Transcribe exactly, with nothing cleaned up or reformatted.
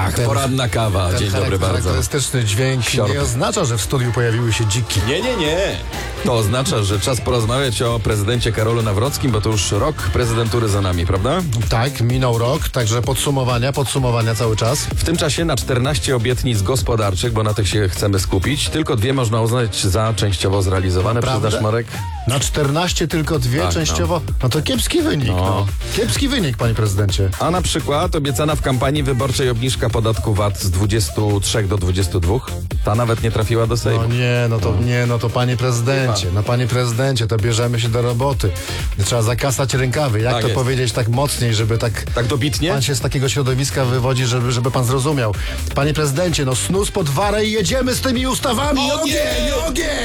Ach, ten, poranna kawa. ten Dzień dobry bardzo. charakterystyczny dźwięk Siorb. nie oznacza, że w studiu pojawiły się dziki. Nie, nie, nie. To oznacza, że czas porozmawiać o prezydencie Karolu Nawrockim, bo to już rok prezydentury za nami, prawda? Tak, minął rok, także podsumowania, podsumowania cały czas. W tym czasie na czternaście obietnic gospodarczych, bo na tych się chcemy skupić, tylko dwie można uznać za częściowo zrealizowane. Naprawdę? Przyznasz, Marek? Na czternaście tylko dwie Tak, częściowo. No. no to kiepski wynik. No. No. Kiepski wynik, panie prezydencie. A na przykład obiecana w kampanii wyborczej obniżka podatku V A T z dwudziestu trzech do dwudziestu dwóch. Ta nawet nie trafiła do Sejmu. No nie, no to nie, no to panie prezydencie, no panie prezydencie, to bierzemy się do roboty. Trzeba zakasać rękawy. Jak Tak to jest. powiedzieć tak mocniej, żeby tak... Tak dobitnie? Pan się z takiego środowiska wywodzi, żeby, żeby pan zrozumiał. Panie prezydencie, no snus pod warę i jedziemy z tymi ustawami. Ogień! Ogień!